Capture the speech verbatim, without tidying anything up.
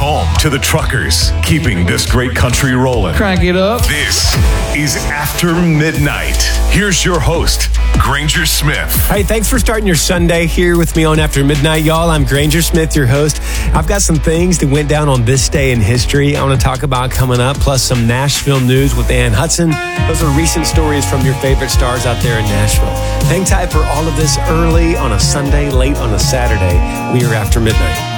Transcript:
home to the truckers, keeping this great country rolling. Crank it up. This is After Midnight. Here's your host, Granger Smith. Hey, thanks for starting your Sunday here with me on After Midnight, y'all. I'm Granger Smith, your host. I've got some things that went down on this day in history I want to talk about coming up, plus some Nashville news with Ann Hudson. Those are recent stories from your favorite stars out there in Nashville. Hang tight for all of this early on a Sunday, late on a Saturday. We are After Midnight.